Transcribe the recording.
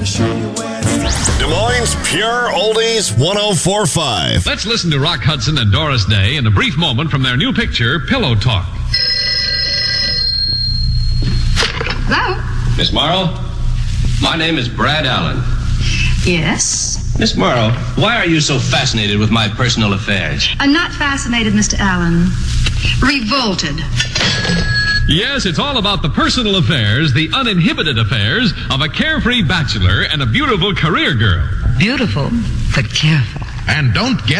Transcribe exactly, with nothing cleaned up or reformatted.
gonna show you where it's Des Moines Pure Oldies one oh four point five. Let's listen to Rock Hudson and Doris Day in a brief moment from their new picture, Pillow Talk. Hello? Miss Morrow, my name is Brad Allen. Yes? Miss Morrow, why are you so fascinated with my personal affairs? I'm not fascinated, Mister Allen. Revolted. Yes, it's all about the personal affairs, the uninhibited affairs of a carefree bachelor and a beautiful career girl. Beautiful, but careful. And don't get